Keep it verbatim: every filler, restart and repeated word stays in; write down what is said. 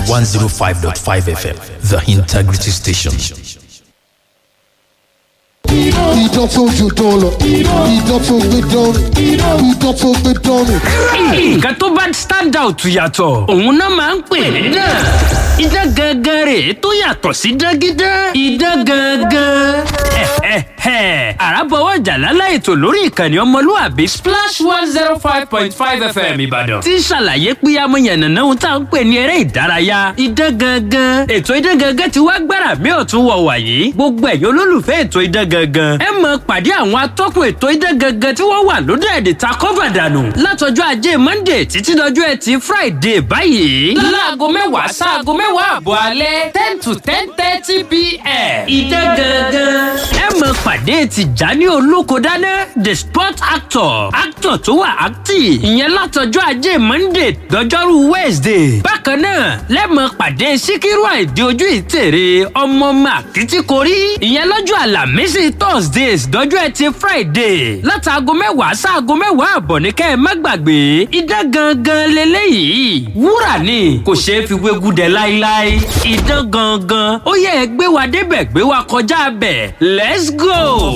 one oh five point five F M, the Integrity Station. Idán tó ju dán lọ, idán tó gbé dán ni, idán tó gbé dán ni. Nǹkan tó bá stand out yàtọ̀, òun náà máa ń pè ní dán. Idán gangan rèé tó yàtọ̀ sí dángídán. Idán gangan. Àràbọ̀wọ̀ jàlálà ètò lórí ìkànnì ọmọlúwàbí Splash one zero five point five F M Ìbàdàn. Tí ń ṣàlàyé pé amóyànnàná ohun tá à ń pè ní eré ìdárayá. Idán gangan. Ètò idán gangan ti wá gbára mi ọ̀tún wọ̀ wàyí. Gbogbo ẹ̀yin olólùfẹ́ ètò idán gangan. Ẹ mọ̀ pàdé àwọn atọ́kùn ètò idán gangan tí wọ́n wà lóde èdè ta kọ́fà dànù. Látọjọ́ Ajé Monday títí dọjọ́ Ẹtì Friday báyìí. Láago mẹ́wàá sáago mẹ́wàá àbọ̀ alẹ́ ten to ten thirty p m. Idán gangan. Ẹ mọ̀ pàdé Tìjání Olókodáná the sport actor. Actor tó wà active. Ìyẹn látọjọ́ Ajé Monday dọjọ́rú Wednesday. Bákan náà lẹ́mọ̀ pàdé Síkírù Àìdí Ojú Ìtèrè ọmọ Màkìtìkórí. Ìyẹn lọ́jọ́ Àlàmísì Thursdays dọjọ́ Ẹtì Friday. Látàgọ́ mẹ́wàá sáago mẹ́wàá àbọ̀ ní kẹ́ ẹ má gbàgbé. Idán gangan leléyìí. Wúrà ni kò ṣeé fi wégú dẹ láíláí. Idán gangan ó yẹ ẹ gbé wa débẹ̀ gbé wa kọjá bẹ̀. Let's go.